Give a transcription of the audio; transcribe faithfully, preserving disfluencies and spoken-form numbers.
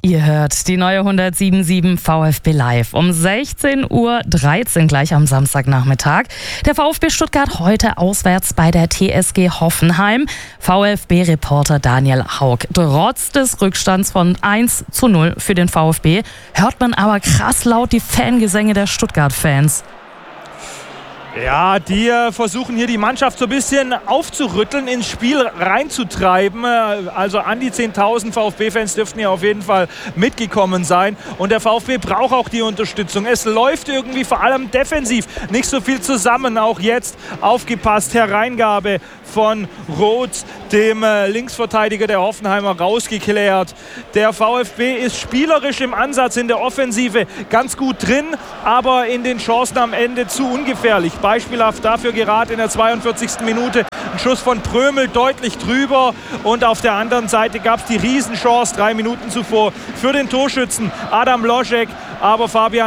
Ihr hört die neue hundertsieben Komma sieben VfB Live um sechzehn Uhr dreizehn gleich am Samstagnachmittag. Der VfB Stuttgart heute auswärts bei der T S G Hoffenheim. VfB-Reporter Daniel Haug. Trotz des Rückstands von eins zu null für den VfB hört man aber krass laut die Fangesänge der Stuttgart-Fans. Ja, die äh, versuchen hier die Mannschaft so ein bisschen aufzurütteln, ins Spiel reinzutreiben. Also an die zehntausend VfB-Fans dürften hier auf jeden Fall mitgekommen sein. Und der VfB braucht auch die Unterstützung. Es läuft irgendwie vor allem defensiv nicht so viel zusammen. Auch jetzt aufgepasst, Hereingabe von Roth, dem äh, Linksverteidiger der Hoffenheimer, rausgeklärt. Der VfB ist spielerisch im Ansatz in der Offensive ganz gut drin, aber in den Chancen am Ende zu ungefährlich. Beispielhaft dafür gerade in der zweiundvierzigsten Minute ein Schuss von Prömel deutlich drüber, und auf der anderen Seite gab es die Riesenchance drei Minuten zuvor für den Torschützen Adam Loschek, aber Fabian